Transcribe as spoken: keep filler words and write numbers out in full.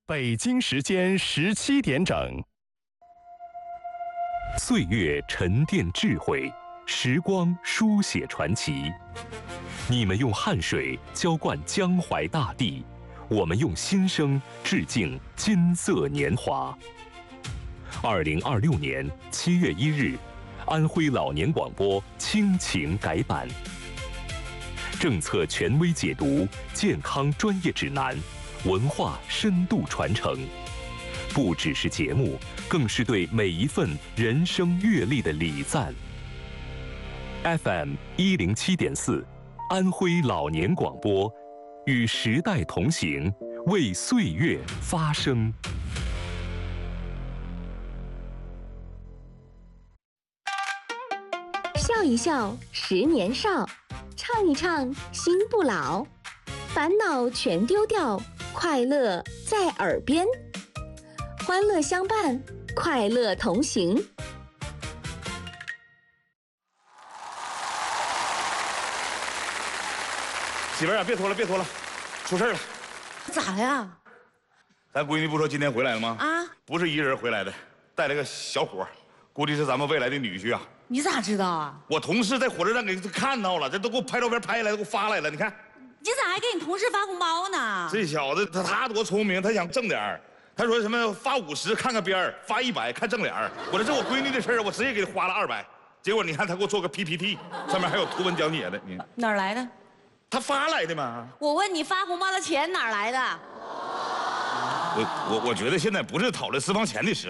北京时间十七点整。 岁月沉淀智慧，时光书写传奇。你们用汗水浇灌江淮大地，我们用心声致敬金色年华。二零二六年七月一日，安徽老年广播亲情改版，政策权威解读，健康专业指南，文化深度传承。不只是节目，更是对每一份人生阅历的礼赞。F M 一零七点四，安徽老年广播，与时代同行，为岁月发声。 笑一笑，十年少；唱一唱，心不老。烦恼全丢掉，快乐在耳边。欢乐相伴，快乐同行。 媳妇儿啊，别拖了，别拖了，出事了。 咋了呀？ 咱闺女不说今天回来了吗？ 啊， 不是一个人回来的，带了个小伙，估计是咱们未来的女婿啊。 你咋知道啊？ 我同事在火车站给看到了，这都给我拍照片拍下来，都给我发来了。你看， 你咋还给你同事发红包呢？ 这小子他他多聪明，他想挣点儿。他说什么发五十看看边儿，发一百看正脸儿。我说这我闺女的事儿，我直接给他花了二百。结果你看他给我做个 P P T， 上面还有图文讲解的。你哪儿来的？ 他发来的吗？ 我问你发红包的钱哪儿来的？ 我我我觉得现在不是讨论私房钱的时候。